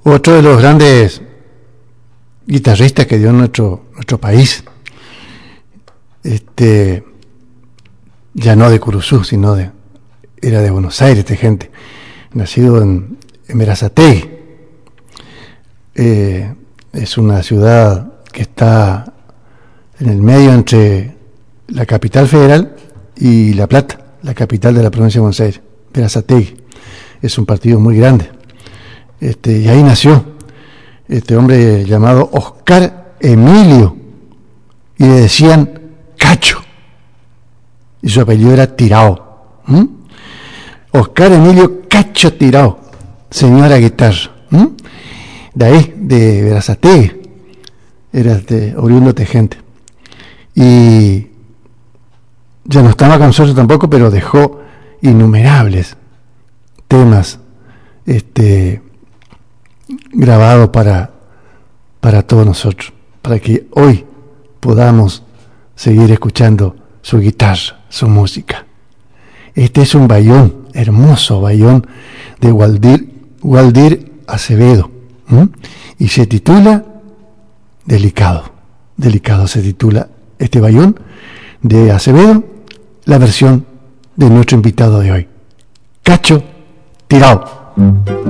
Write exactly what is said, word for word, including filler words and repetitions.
Otro de los grandes guitarristas que dio nuestro, nuestro país, este, ya no de Curuzú, sino de, era de Buenos Aires, esta gente, nacido en, en Berazategui. Eh, es una ciudad que está en el medio entre la capital federal y La Plata, la capital de la provincia de Buenos Aires. Berazategui es un partido muy grande, este, y ahí nació este hombre llamado Oscar Emilio, y le decían Cacho, y su apellido era Tirao. ¿Mm? Oscar Emilio Cacho Tirao, señora guitarra. ¿Mm? De ahí, de Berazategui, era de oriundo de gente. Y ya no estaba con nosotros tampoco, pero dejó innumerables temas este, grabados para, para todos nosotros, para que hoy podamos seguir escuchando su guitarra, su música. Este es un bayón, hermoso bayón de Waldir, Waldir Acevedo, ¿m? Y se titula Delicado. Delicado se titula este bayón de Acevedo, la versión de nuestro invitado de hoy, Cacho Tirao.